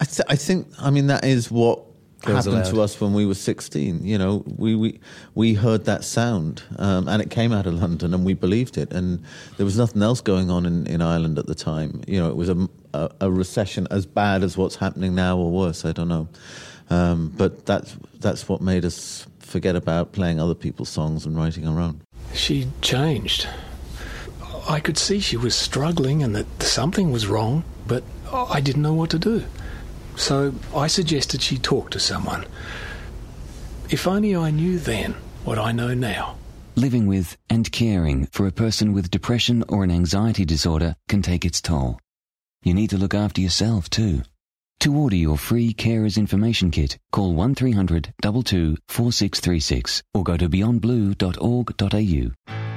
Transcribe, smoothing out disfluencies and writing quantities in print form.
I think, I mean, that is what Girls happened to Aloud. us when we were 16. You know, we heard that sound, and it came out of London, and we believed it. And there was nothing else going on in Ireland at the time. You know, it was a recession as bad as what's happening now, or worse. I don't know. But that's what made us forget about playing other people's songs and writing our own. She changed. I could see she was struggling and that something was wrong, but I didn't know what to do. So I suggested she talk to someone. If only I knew then what I know now. Living with and caring for a person with depression or an anxiety disorder can take its toll. You need to look after yourself too. To order your free Carers Information Kit, call 1300 22 4636 or go to beyondblue.org.au.